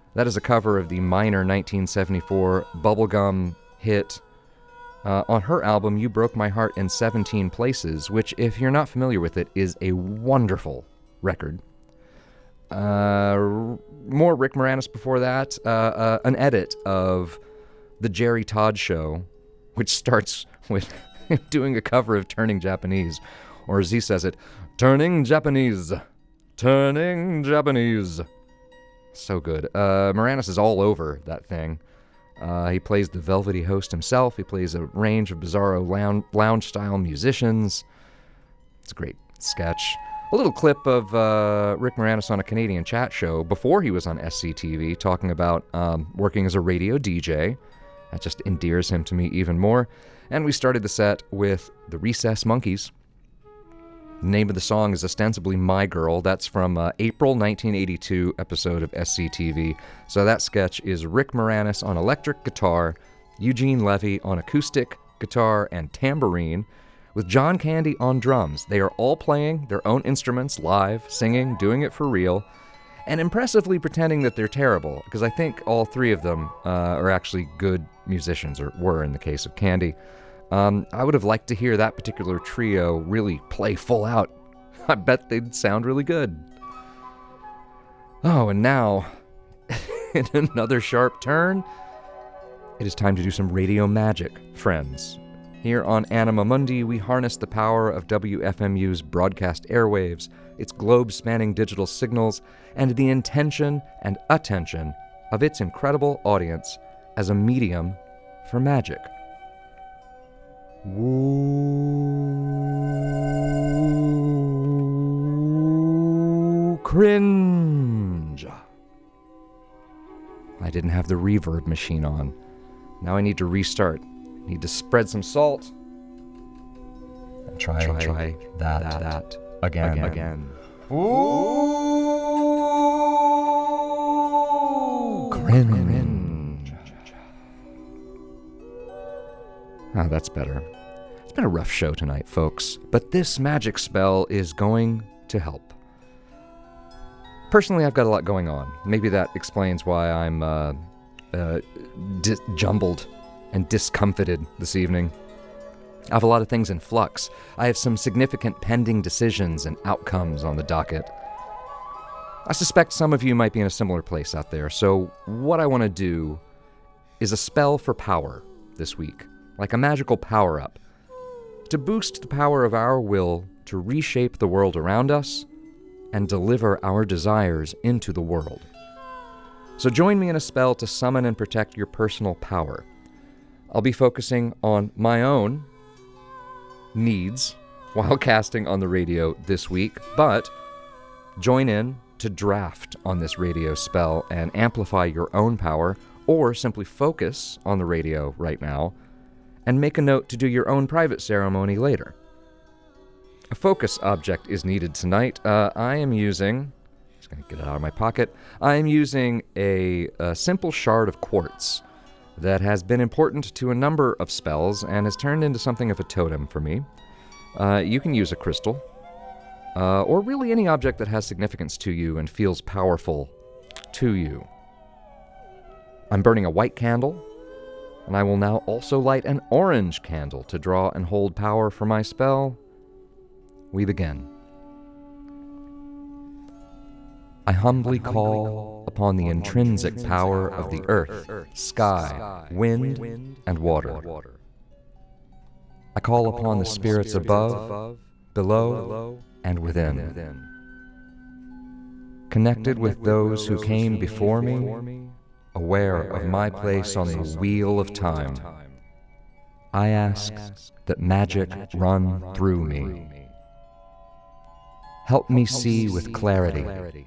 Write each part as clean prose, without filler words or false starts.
That is a cover of the minor 1974 bubblegum hit on her album You Broke My Heart in 17 Places, which, if you're not familiar with it, is a wonderful record. More Rick Moranis before that, an edit of The Jerry Todd Show, which starts with doing a cover of Turning Japanese, or as he says it, Turning Japanese, Turning Japanese. So good. Moranis is all over that thing. He plays the velvety host himself. He plays a range of bizarro lounge-style musicians. It's a great sketch. A little clip of Rick Moranis on a Canadian chat show before he was on SCTV talking about working as a radio DJ. That just endears him to me even more. And we started the set with the Recess Monkeys. The name of the song is ostensibly My Girl. That's from April 1982 episode of SCTV. So that sketch is Rick Moranis on electric guitar, Eugene Levy on acoustic guitar and tambourine, with John Candy on drums. They are all playing their own instruments live, singing, doing it for real, and impressively pretending that they're terrible, because I think all three of them are actually good musicians, or were in the case of Candy. I would have liked to hear that particular trio really play full out. I bet they'd sound really good. Oh, and now, in another sharp turn, it is time to do some radio magic, friends. Here on Anima Mundi, we harness the power of WFMU's broadcast airwaves, its globe-spanning digital signals, and the intention and attention of its incredible audience as a medium for magic. Woo, cringe. I didn't have the reverb machine on. Now I need to restart. Need to spread some salt. And try that again. Ooh, cringe. Ah, that's better. It's been a rough show tonight, folks, but this magic spell is going to help. Personally, I've got a lot going on. Maybe that explains why I'm jumbled and discomfited this evening. I have a lot of things in flux. I have some significant pending decisions and outcomes on the docket. I suspect some of you might be in a similar place out there, so what I want to do is a spell for power this week, like a magical power-up, to boost the power of our will to reshape the world around us and deliver our desires into the world. So join me in a spell to summon and protect your personal power. I'll be focusing on my own needs while casting on the radio this week, but join in to draft on this radio spell and amplify your own power, or simply focus on the radio right now and make a note to do your own private ceremony later. A focus object is needed tonight. I am using, just going to get it out of my pocket, I am using a simple shard of quartz that has been important to a number of spells and has turned into something of a totem for me. You can use a crystal, or really any object that has significance to you and feels powerful to you. I'm burning a white candle, and I will now also light an orange candle to draw and hold power for my spell. We begin. I humbly call upon the intrinsic power of the earth, sky, wind, and water. I call upon the spirits above, below, and within. Connected with those who came before me, aware of my place on the wheel of time, I ask that magic run through me. Help me see with clarity.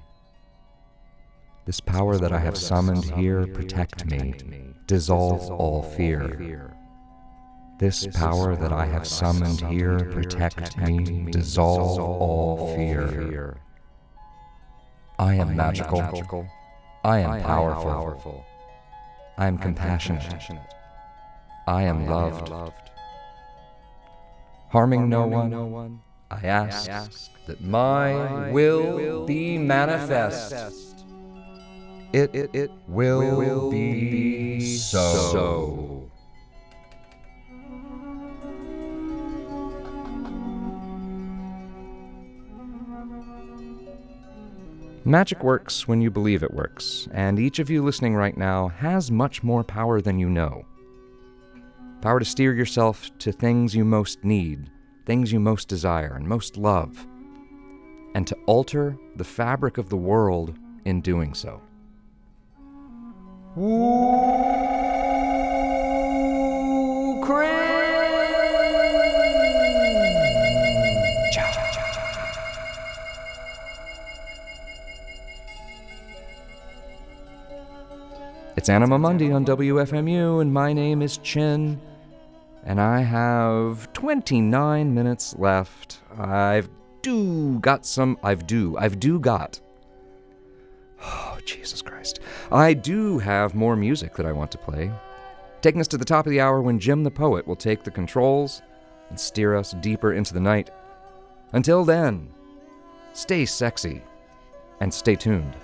This power that I have summoned here, protect me, dissolve all fear. This power that I have summoned here, protect me, dissolve all fear. I am magical. I am powerful. I am compassionate. I am loved. Harming no one, I ask that my will be manifest. It will be so. Magic works when you believe it works, and each of you listening right now has much more power than you know. Power to steer yourself to things you most need, things you most desire and most love, and to alter the fabric of the world in doing so. It's Anima Mundi on WFMU, and my name is Chin, and I have 29 minutes left. I've got. Oh, Jesus Christ. I do have more music that I want to play, taking us to the top of the hour when Jim the Poet will take the controls and steer us deeper into the night. Until then, stay sexy and stay tuned.